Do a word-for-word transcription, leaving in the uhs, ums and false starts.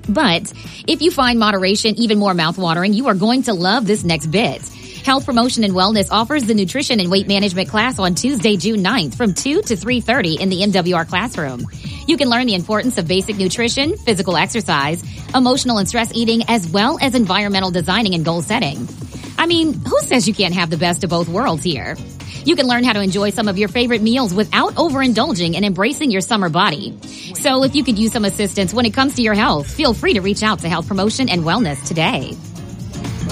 But if you find moderation even more mouthwatering, you are going to love this next bit. Health Promotion and Wellness offers the Nutrition and Weight Management class on Tuesday, June ninth from two to three thirty in the M W R classroom. You can learn the importance of basic nutrition, physical exercise, emotional and stress eating, as well as environmental designing and goal setting. I mean, who says you can't have the best of both worlds here? You can learn how to enjoy some of your favorite meals without overindulging and embracing your summer body. So if you could use some assistance when it comes to your health, feel free to reach out to Health Promotion and Wellness today.